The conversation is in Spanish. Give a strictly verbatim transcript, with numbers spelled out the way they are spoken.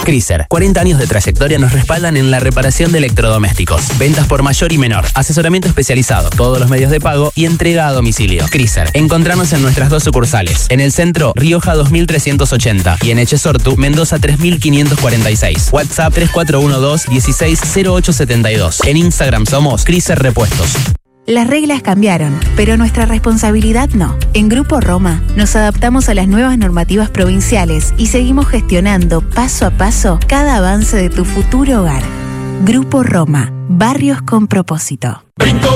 Criser, cuarenta años de trayectoria nos respaldan en la reparación de electrodomésticos. Ventas por mayor y menor, asesoramiento especializado, todos los medios de pago y entrega a domicilio. Criser, encontrarnos en nuestras dos sucursales. En el centro, Rioja dos mil trescientos ochenta y en Echesortu, Mendoza tres mil quinientos cuarenta y seis. WhatsApp tres cuatro uno dos, dieciséis cero ocho setenta y dos. En Instagram somos Criser Repuestos. Las reglas cambiaron, pero nuestra responsabilidad no. En Grupo Roma nos adaptamos a las nuevas normativas provinciales y seguimos gestionando paso a paso cada avance de tu futuro hogar. Grupo Roma, barrios con propósito.